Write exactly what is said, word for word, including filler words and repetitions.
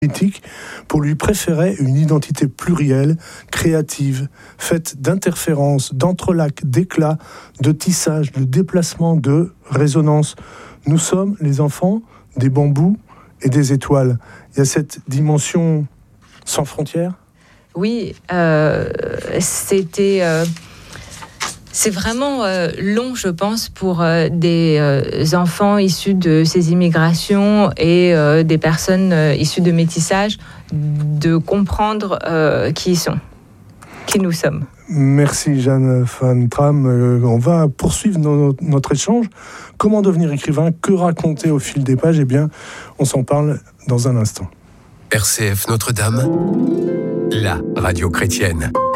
politique pour lui préférer une identité plurielle, créative, faite d'interférences, d'entrelacs, d'éclats, de tissage, de déplacement, de résonance. Nous sommes les enfants des bambous et des étoiles. Il y a cette dimension sans frontières. Oui, euh, c'était... Euh... C'est vraiment euh, long, je pense, pour euh, des euh, enfants issus de ces immigrations et euh, des personnes euh, issues de métissage de comprendre euh, qui ils sont, qui nous sommes. Merci Jeanne Van Tram. Euh, on va poursuivre nos, notre échange. Comment devenir écrivain ? Que raconter au fil des pages ? Eh bien, on s'en parle dans un instant. R C F Notre-Dame, la radio chrétienne.